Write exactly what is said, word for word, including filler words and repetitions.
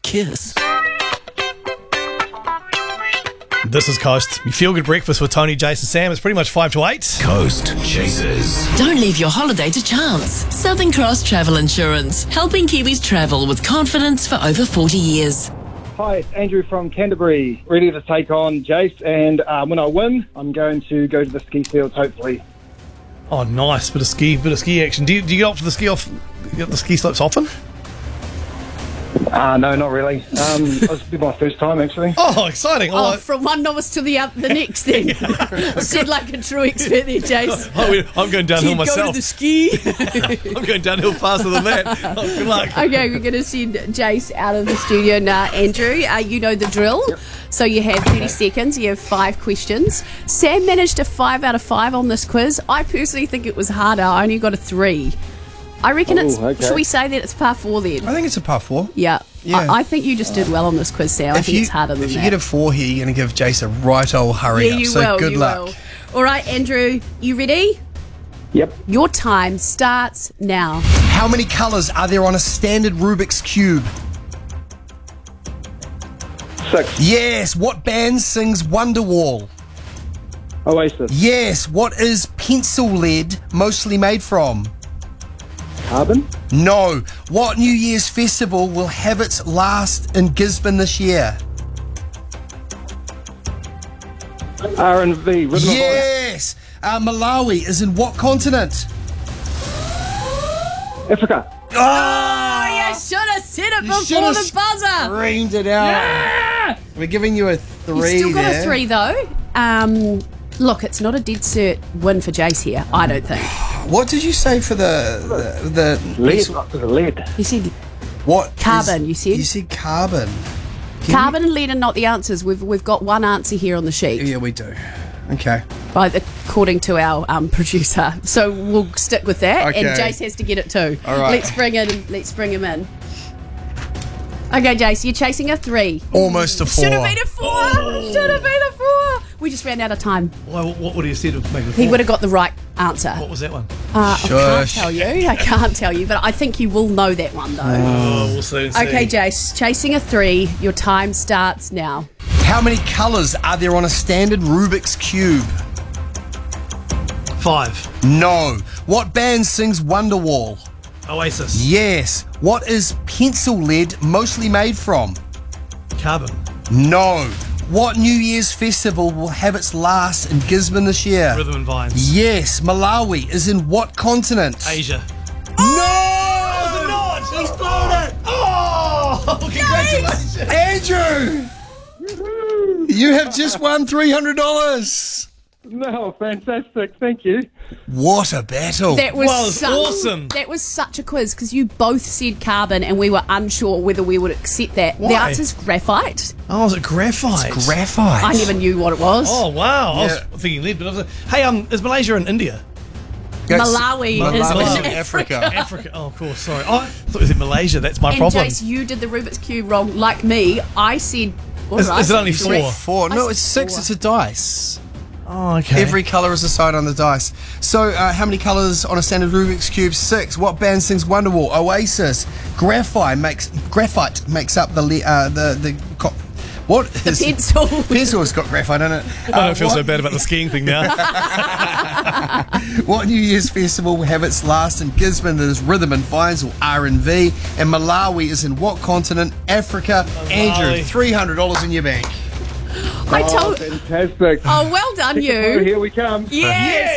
Kiss. This is Coast. You feel good breakfast with Tony, Jason, Sam. It's pretty much five to eight. Coast Chasers. Don't leave your holiday to chance. Southern Cross Travel Insurance, helping Kiwis travel with confidence for over forty years. Hi, it's Andrew from Canterbury, ready to take on Jace, and uh, when I win, I'm going to go to the ski fields, hopefully. Oh, nice. Bit of ski, bit of ski action. Do you, do you get off to the ski off, get the ski slopes often? Uh, no, not really. Um, this will be my first time, actually. Oh, exciting. Oh, Oh, from one novice to the uh, the next then. Said like a true expert there, Jace. oh, I'm going downhill Said myself. go to the ski. I'm going downhill faster than that. Oh, good luck. Okay, we're going to send Jace out of the studio now. Andrew, uh, you know the drill. Yep. So you have thirty seconds. You have five questions. Sam managed a five out of five on this quiz. I personally think it was harder. I only got a three. I reckon Oh, it's... okay. Should we say that it's par four then? I think it's a par four. Yeah. Yeah. I, I think you just did well on this quiz, Sam. I If think you, it's harder than if you that. get a four here, you're going to give Jace a right old hurry yeah, up. you So will. good you luck. will. All right, Andrew, you ready? Yep. Your time starts now. How many colours are there on a standard Rubik's Cube? Six. Yes. What band sings Wonderwall? Oasis. Yes. What is pencil lead mostly made from? Carbon. No. What New Year's festival will have its last in Gisborne this year? R and B. Rhythm of Life. Yes. Uh, Malawi is in what continent? Africa. Oh, you should have said it You before should've the buzzer. Screamed it out. We're giving you a three. You still got there. a three, though. Um, look, it's not a dead cert win for Jace here, I don't think. What did you say for the the, the Lead. The lead. You said what Carbon, is- you said? You said carbon. Can carbon and lead are not the answers. We've we've got one answer here on the sheet, you- yeah, we do. Okay. by the, according to our um, producer. So we'll stick with that, and Okay. Jace has to get it too. All right. Let's bring it. Let's bring him in. Okay, Jace, you're chasing a three. Almost a four. Should have been a four. Should have been a four. We just ran out of time. Well, what would he have said to make it a He four? would have got the right answer. What was that one? Uh, I can't Shush. tell you. I can't tell you, but I think you will know that one though. Oh, we'll soon see. Okay, Jace, chasing a three. Your time starts now. How many colours are there on a standard Rubik's Cube? Five. No. What band sings Wonderwall? Oasis. Yes. What is pencil lead mostly made from? Carbon. No. What New Year's festival will have its last in Gisborne this year? Rhythm and Vines. Yes. Malawi is in what continent? Asia. No! not? He's blown it. Oh, congratulations. Andrew! You have just won three hundred dollars. No, fantastic. Thank you. What a battle. That was Well, it's su- awesome. That was such a quiz because you both said carbon and we were unsure whether we would accept that. The Why? answer's graphite. Oh, is it graphite? Graphite. I never knew what it was. Oh, wow. I Yeah. was thinking lead, but I was like, hey, um, is Malaysia in India? That's- Malawi, Malawi is is in in Africa. Africa. Africa. Oh, of course. Sorry. Oh, I thought it was in Malaysia. That's my And problem. Jace, you did the Rubik's Cube wrong. Like me, I said. What Is- did I is it say? only Three. four? Four. I No, said it's six. four. It's a dice. Oh, okay. Every colour is a side on the dice. So, uh, how many colours on a standard Rubik's Cube? Six. What band sings Wonderwall? Oasis. Graphite makes graphite makes up the le- uh, the the. Co- what The is pencil. Pencil's got graphite in it. I don't feel what, so bad about the skiing thing now. What New Year's festival will have its last in Gisborne? That is Rhythm and Vines or R and V. And Malawi is in what continent? Africa. Andrew, Malawi. three hundred dollars in your bank. I Oh, told. fantastic. Oh, well done, Oh, you. here we come. Yes.